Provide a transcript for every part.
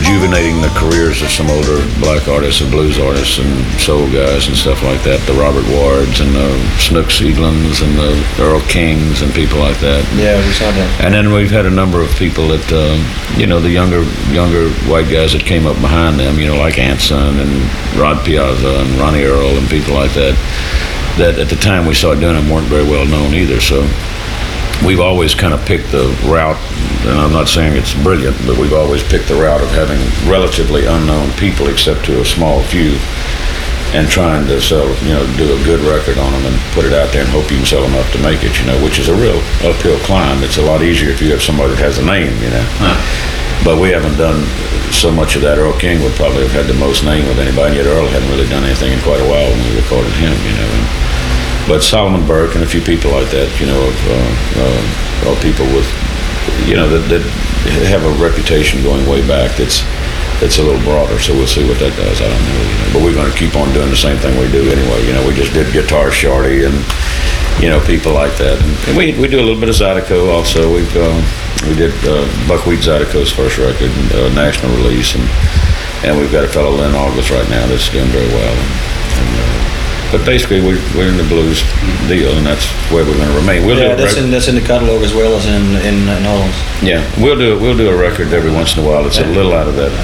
rejuvenating the careers of some older black artists and blues artists and soul guys and stuff like that. The Robert Wards and the Snooks Eaglins and the Earl Kings and people like that. Yeah, we saw that. And then we've had a number of people that, the younger white guys that came up behind them, like Anson and Rod Piazza and Ronnie Earl and people like that, that at the time we started doing them weren't very well known either. So we've always kind of picked the route, and I'm not saying it's brilliant, but we've always picked the route of having relatively unknown people, except to a small few, and trying to sell, do a good record on them and put it out there and hope you can sell enough to make it, which is a real uphill climb. It's a lot easier if you have somebody that has a name, But we haven't done so much of that. Earl King would probably have had the most name of anybody, yet Earl hadn't really done anything in quite a while when we recorded him, But Solomon Burke and a few people like that, of people with, that have a reputation going way back that's a little broader. So we'll see what that does. I don't know, But we're going to keep on doing the same thing we do anyway. We just did Guitar Shorty and, people like that. And we do a little bit of Zydeco also. We did Buckwheat Zydeco's first record, national release, and we've got a fellow Lynn August right now that's doing very well. But basically, we're in the blues deal, and that's where we're going to remain. That's in the catalog as well as in Holland. Yeah, we'll do a record every once in a while. It's a little out of that.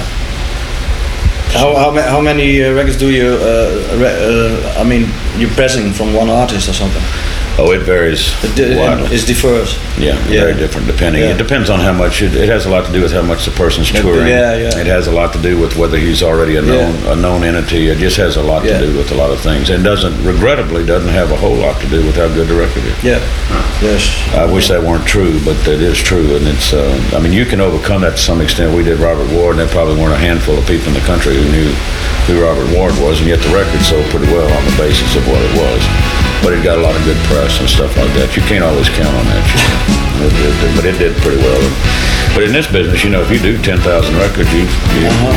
How many records do you? You're pressing from one artist or something? Oh, it varies. It's differs. Yeah, very different depending. Yeah. It depends on how much. It has a lot to do with how much the person's touring. Yeah. It has a lot to do with whether he's already a known entity. It just has a lot to do with a lot of things, and regrettably doesn't have a whole lot to do with how good the record is. Yeah. Yes. I wish that weren't true, but it is true, and it's. You can overcome that to some extent. We did Robert Ward, and there probably weren't a handful of people in the country who knew who Robert Ward was, and yet the record sold pretty well on the basis of what it was. But it got a lot of good press and stuff like that. You can't always count on that, but it did pretty well. But in this business, if you do 10,000 records, you